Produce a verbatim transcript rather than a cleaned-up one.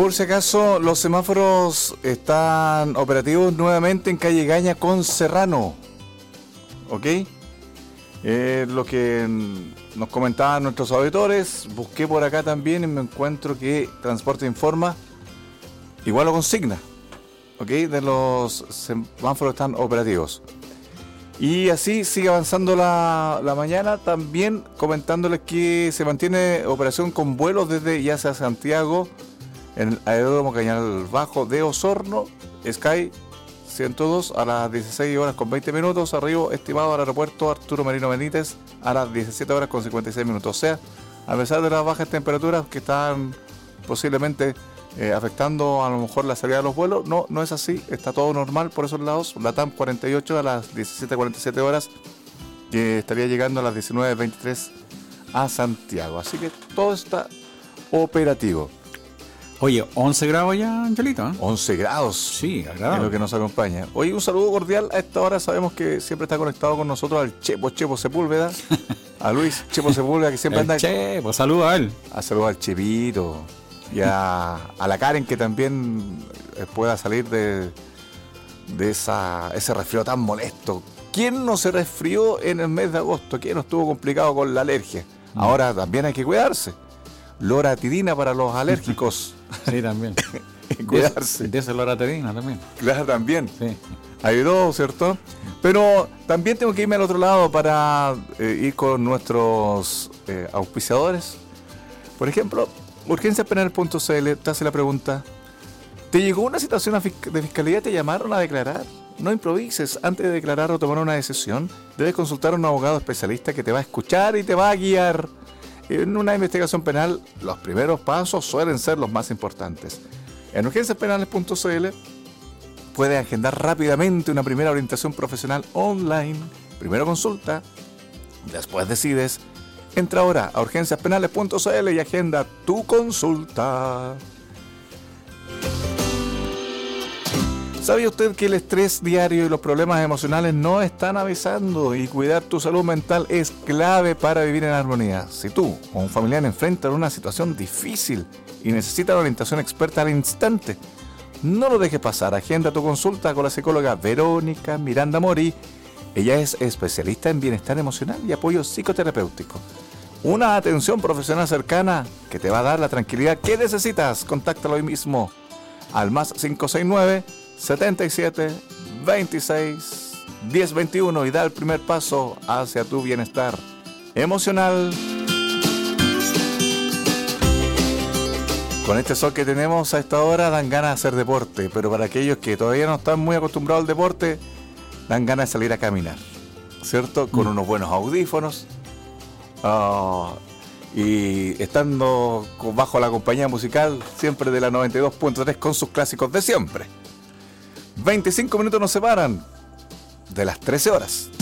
Por si acaso, los semáforos están operativos nuevamente en calle Gaña con Serrano. ¿Ok? Eh, lo que nos comentaban nuestros auditores, busqué por acá también y me encuentro que Transporte Informa igual lo consigna. ¿Ok? De los semáforos están operativos. Y así sigue avanzando la, la mañana, también comentándoles que se mantiene operación con vuelos desde ya sea Santiago, en el aeródromo Cañal Bajo de Osorno, Sky ciento dos a las dieciséis horas con veinte minutos, arribo estimado al aeropuerto Arturo Merino Benítez a las diecisiete horas con cincuenta y seis minutos. O sea, a pesar de las bajas temperaturas que están posiblemente eh, afectando a lo mejor la salida de los vuelos, no, no es así, está todo normal por esos lados. LATAM cuarenta y ocho a las diecisiete cuarenta y siete horas, que estaría llegando a las diecinueve veintitrés a Santiago. Así que todo está operativo. Oye, once grados ya, Angelito, ¿eh? once grados. Sí, agradable. Es lo que nos acompaña. Oye, un saludo cordial a esta hora. Sabemos que siempre está conectado con nosotros al Chepo Chepo Sepúlveda. A Luis Chepo Sepúlveda, que siempre el anda. Chepo, saluda a él. A saludar al Chepito. Y a, a la Karen, que también pueda salir de, de esa, ese resfrío tan molesto. ¿Quién no se resfrió en el mes de agosto? ¿Quién no estuvo complicado con la alergia? Mm. Ahora también hay que cuidarse. Loratidina para los alérgicos. Sí, también. Cuidarse. De esa loratidina también. Claro, también. Sí. Ayudó, ¿cierto? Pero también tengo que irme al otro lado para eh, ir con nuestros eh, auspiciadores. Por ejemplo, urgencias penales punto c l te hace la pregunta: ¿te llegó una situación de fiscalía y te llamaron a declarar? No improvises. Antes de declarar o tomar una decisión, debes consultar a un abogado especialista que te va a escuchar y te va a guiar. En una investigación penal, los primeros pasos suelen ser los más importantes. En urgencias penales punto c l puedes agendar rápidamente una primera orientación profesional online. Primero consulta, después decides. Entra ahora a urgencias penales punto c l y agenda tu consulta. ¿Sabía usted que el estrés diario y los problemas emocionales no están avisando? Y cuidar tu salud mental es clave para vivir en armonía. Si tú o un familiar enfrentan una situación difícil y necesitan orientación experta al instante, no lo dejes pasar. Agenda tu consulta con la psicóloga Verónica Miranda Mori. Ella es especialista en bienestar emocional y apoyo psicoterapéutico. Una atención profesional cercana que te va a dar la tranquilidad que necesitas. Contáctalo hoy mismo al más cinco seis nueve, setenta y siete, veintiséis, diez veintiuno y da el primer paso hacia tu bienestar emocional. Con este sol que tenemos a esta hora dan ganas de hacer deporte, pero para aquellos que todavía no están muy acostumbrados al deporte, dan ganas de salir a caminar, ¿cierto? Con unos buenos audífonos uh, y estando bajo la compañía musical siempre de la noventa y dos punto tres con sus clásicos de siempre. veinticinco minutos nos separan de las trece horas.